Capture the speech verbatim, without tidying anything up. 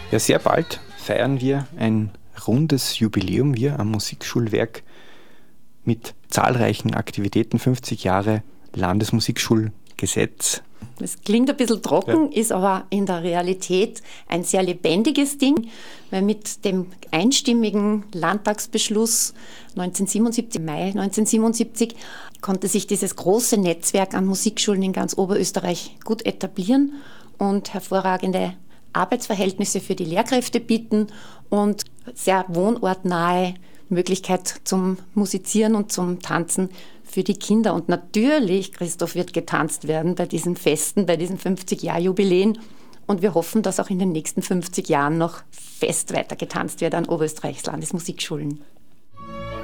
Ja, sehr bald feiern wir ein rundes Jubiläum, wir am Musikschulwerk, mit zahlreichen Aktivitäten, fünfzig Jahre Landesmusikschulgesetz. Es klingt ein bisschen trocken, ja, ist aber in der Realität ein sehr lebendiges Ding, weil mit dem einstimmigen Landtagsbeschluss neunzehnhundertsiebenundsiebzig, Mai neunzehnhundertsiebenundsiebzig, konnte sich dieses große Netzwerk an Musikschulen in ganz Oberösterreich gut etablieren und hervorragende Arbeitsverhältnisse für die Lehrkräfte bieten und sehr wohnortnahe Möglichkeit zum Musizieren und zum Tanzen für die Kinder. Und natürlich, Christoph, wird getanzt werden bei diesen Festen, bei diesen fünfzig-Jahr-Jubiläen. Und wir hoffen, dass auch in den nächsten fünfzig Jahren noch fest weiter getanzt wird an Oberösterreichs Landesmusikschulen.